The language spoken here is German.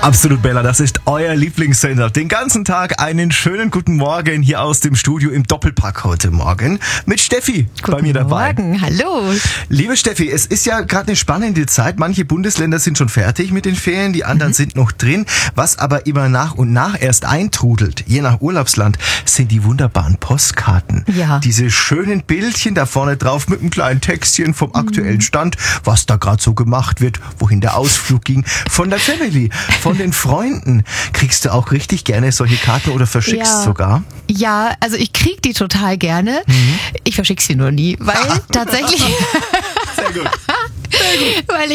Absolut, Bella, das ist euer Lieblingssender. Den ganzen Tag einen schönen guten Morgen hier aus dem Studio im Doppelpack heute Morgen mit Steffi bei mir dabei. Guten Morgen, hallo. Liebe Steffi, es ist ja gerade eine spannende Zeit. Manche Bundesländer sind schon fertig mit den Ferien, die anderen sind noch drin. Was aber immer nach und nach erst eintrudelt, je nach Urlaubsland, sind die wunderbaren Postkarten. Ja. Diese schönen Bildchen da vorne drauf mit einem kleinen Textchen vom aktuellen Stand, was da gerade so gemacht wird, wohin der Ausflug ging, von der Family, von den Freunden. Kriegst du auch richtig gerne solche Karten oder verschickst sogar? Ja, also ich krieg die total gerne. Ich verschick sie nur nie, weil tatsächlich... Sehr gut. Weil